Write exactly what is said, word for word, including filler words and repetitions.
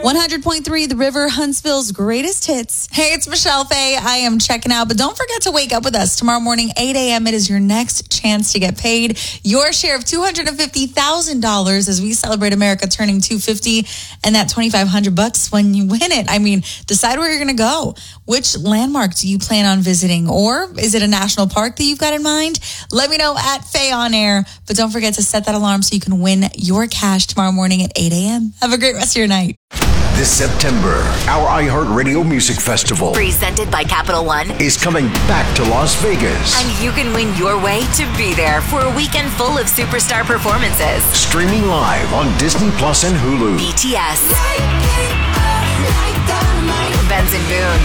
one hundred point three The River, Huntsville's greatest hits. Hey, it's Michelle Faye. I am checking out, but don't forget to wake up with us tomorrow morning, eight a.m. It is your next chance to get paid your share of two hundred fifty thousand dollars as we celebrate America turning two hundred fifty and that twenty-five hundred bucks when you win it. I mean, decide where you're going to go. Which landmark do you plan on visiting? Or is it a national park that you've got in mind? Let me know at Faye on Air. But don't forget to set that alarm so you can win your cash tomorrow morning at eight a.m. Have a great rest of your night. This September, our iHeartRadio Music Festival, presented by Capital One, is coming back to Las Vegas. And you can win your way to be there for a weekend full of superstar performances. Streaming live on Disney Plus and Hulu. B T S, Benson Boone,